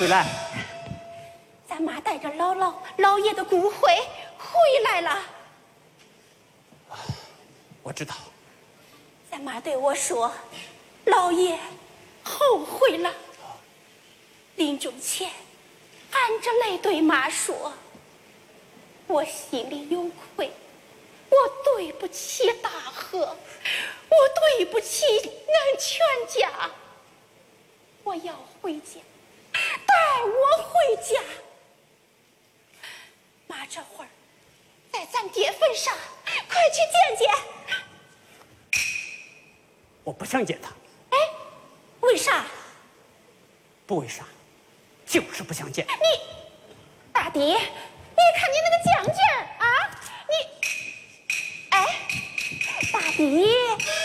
回来。 咱妈带着老爷的骨灰回来了。 我知道。 咱妈对我说，老爷后悔了。临终前，含着泪对妈说：“我心里有愧，我对不起大河，我对不起俺全家，我要回家，带我回家。”妈，这会儿在咱爹坟上，快去见见。 我不想见他。 哎，为啥？ 不为啥，就是不想见。 你，大弟，你看你那个犟劲儿啊！你，哎，大弟。